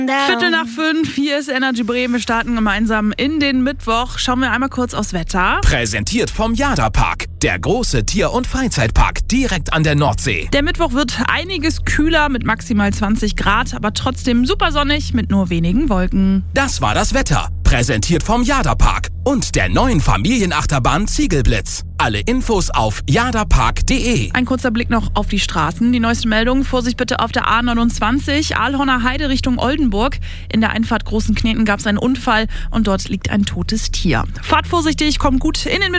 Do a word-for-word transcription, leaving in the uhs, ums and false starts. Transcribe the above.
Viertel nach fünf, hier ist Energy Bremen. Wir starten gemeinsam in den Mittwoch. Schauen wir einmal kurz aufs Wetter. Präsentiert vom Jada-Park, der große Tier- und Freizeitpark direkt an der Nordsee. Der Mittwoch wird einiges kühler mit maximal zwanzig Grad, aber trotzdem super sonnig mit nur wenigen Wolken. Das war das Wetter. Präsentiert vom Jada-Park und der neuen Familienachterbahn Ziegelblitz. Alle Infos auf jadapark punkt de. Ein kurzer Blick noch auf die Straßen. Die neueste Meldung, Vorsicht bitte auf der A neunundzwanzig, Aalhorner Heide Richtung Oldenburg. In der Einfahrt Großenkneten gab es einen Unfall und dort liegt ein totes Tier. Fahrt vorsichtig, kommt gut in den Mittwoch.